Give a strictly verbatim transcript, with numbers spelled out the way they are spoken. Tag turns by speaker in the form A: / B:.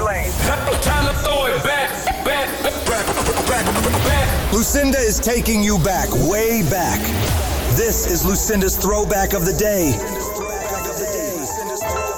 A: lane.
B: Time to throw it back, back, back, back, back.
C: Lucinda is taking you back, way back. This is Lucinda's throwback of the day.